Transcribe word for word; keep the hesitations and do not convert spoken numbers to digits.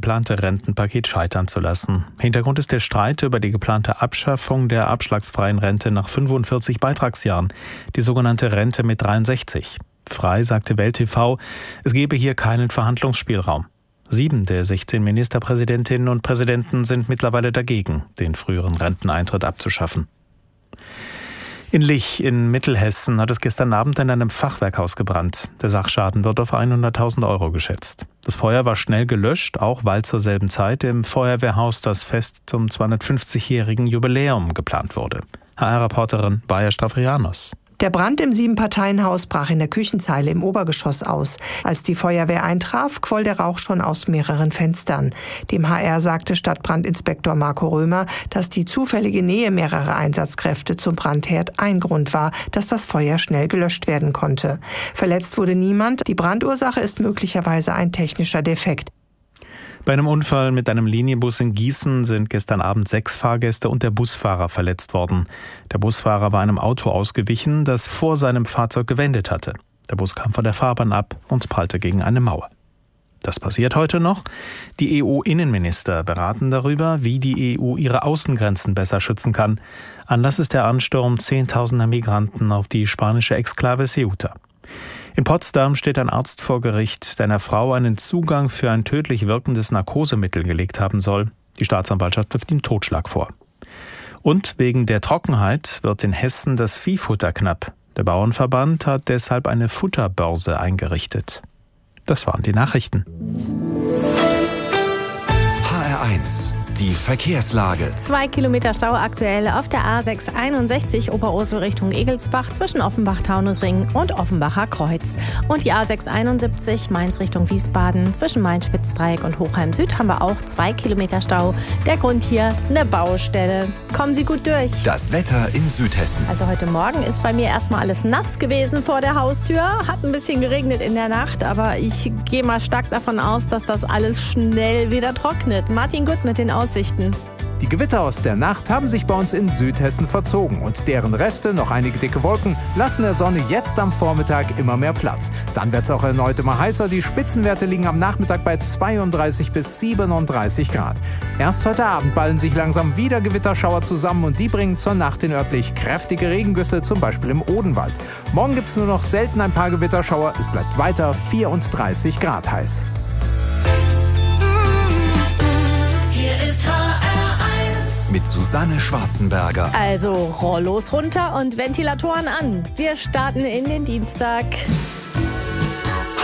geplante Rentenpaket scheitern zu lassen. Hintergrund ist der Streit über die geplante Abschaffung der abschlagsfreien Rente nach fünfundvierzig Beitragsjahren, die sogenannte Rente mit dreiundsechzig. Frei sagte Welt T V, es gebe hier keinen Verhandlungsspielraum. Sieben der sechzehn Ministerpräsidentinnen und Präsidenten sind mittlerweile dagegen, den früheren Renteneintritt abzuschaffen. In Lich in Mittelhessen hat es gestern Abend in einem Fachwerkhaus gebrannt. Der Sachschaden wird auf hunderttausend Euro geschätzt. Das Feuer war schnell gelöscht, auch weil zur selben Zeit im Feuerwehrhaus das Fest zum zweihundertfünfzigjährigen Jubiläum geplant wurde. H R-Reporterin Bayer Stavrianos. Der Brand im Sieben-Parteien-Haus brach in der Küchenzeile im Obergeschoss aus. Als die Feuerwehr eintraf, quoll der Rauch schon aus mehreren Fenstern. Dem H R sagte Stadtbrandinspektor Marco Römer, dass die zufällige Nähe mehrerer Einsatzkräfte zum Brandherd ein Grund war, dass das Feuer schnell gelöscht werden konnte. Verletzt wurde niemand. Die Brandursache ist möglicherweise ein technischer Defekt. Bei einem Unfall mit einem Linienbus in Gießen sind gestern Abend sechs Fahrgäste und der Busfahrer verletzt worden. Der Busfahrer war einem Auto ausgewichen, das vor seinem Fahrzeug gewendet hatte. Der Bus kam von der Fahrbahn ab und prallte gegen eine Mauer. Das passiert heute noch. Die E U-Innenminister beraten darüber, wie die E U ihre Außengrenzen besser schützen kann. Anlass ist der Ansturm zehntausender Migranten auf die spanische Exklave Ceuta. In Potsdam steht ein Arzt vor Gericht, der einer Frau einen Zugang für ein tödlich wirkendes Narkosemittel gelegt haben soll. Die Staatsanwaltschaft wirft ihm Totschlag vor. Und wegen der Trockenheit wird in Hessen das Viehfutter knapp. Der Bauernverband hat deshalb eine Futterbörse eingerichtet. Das waren die Nachrichten. H R eins. Die Verkehrslage. Zwei Kilometer Stau aktuell auf der A sechs einundsechzig Oberursel Richtung Egelsbach zwischen Offenbach-Taunusring und Offenbacher Kreuz. Und die A sechs einundsiebzig Mainz Richtung Wiesbaden zwischen Main-Spitzdreieck und Hochheim Süd haben wir auch zwei Kilometer Stau. Der Grund hier eine Baustelle. Kommen Sie gut durch. Das Wetter in Südhessen. Also heute Morgen ist bei mir erstmal alles nass gewesen vor der Haustür. Hat ein bisschen geregnet in der Nacht, aber ich gehe mal stark davon aus, dass das alles schnell wieder trocknet. Martin Gutt mit den Aussichten. Die Gewitter aus der Nacht haben sich bei uns in Südhessen verzogen und deren Reste, noch einige dicke Wolken, lassen der Sonne jetzt am Vormittag immer mehr Platz. Dann wird es auch erneut immer heißer. Die Spitzenwerte liegen am Nachmittag bei zweiunddreißig bis siebenunddreißig Grad. Erst heute Abend ballen sich langsam wieder Gewitterschauer zusammen und die bringen zur Nacht hin örtlich kräftige Regengüsse, zum Beispiel im Odenwald. Morgen gibt es nur noch selten ein paar Gewitterschauer. Es bleibt weiter vierunddreißig Grad heiß. Mit Susanne Schwarzenberger. Also Rollos runter und Ventilatoren an. Wir starten in den Dienstag.